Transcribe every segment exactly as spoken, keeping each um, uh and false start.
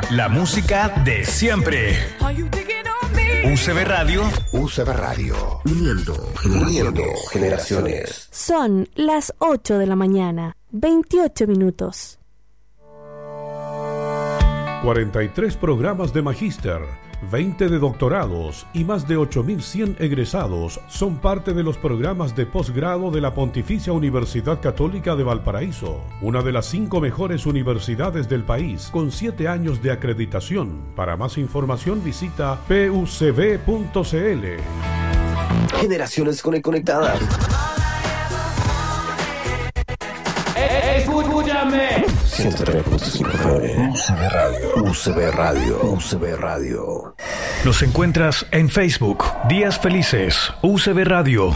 La música de siempre. U C B Radio. U C B Radio. Uniendo, uniendo generaciones. Son las ocho de la mañana, veintiocho minutos. cuarenta y tres programas de magíster, veinte de doctorados y más de ocho mil cien egresados son parte de los programas de posgrado de la Pontificia Universidad Católica de Valparaíso, una de las cinco mejores universidades del país, con siete años de acreditación. Para más información visita p u c b punto c l. Generaciones conectadas. ¡Escúchame! ciento tres punto cinco F M. U C B Radio. U C B Radio. U C B Radio. Los encuentras en Facebook. Días Felices. U C B Radio.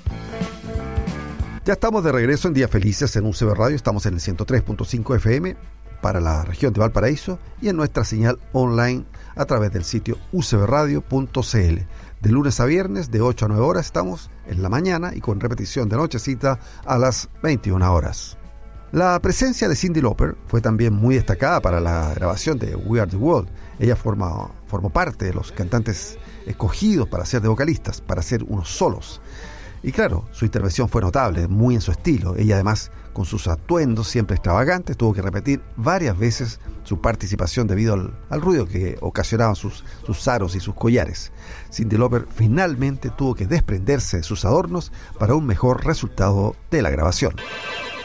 Ya estamos de regreso en Días Felices en U C B Radio. Estamos en el ciento tres punto cinco F M para la región de Valparaíso y en nuestra señal online a través del sitio u c b radio punto c l. De lunes a viernes, de ocho a nueve horas, estamos en la mañana y con repetición de nochecita a las veintiuna horas. La presencia de Cyndi Lauper fue también muy destacada para la grabación de We Are the World. Ella forma, formó parte de los cantantes escogidos para ser de vocalistas, para hacer unos solos. Y claro, su intervención fue notable, muy en su estilo. Ella además, con sus atuendos siempre extravagantes, tuvo que repetir varias veces su participación debido al, al ruido que ocasionaban sus, sus aros y sus collares. Cyndi Lauper finalmente tuvo que desprenderse de sus adornos para un mejor resultado de la grabación.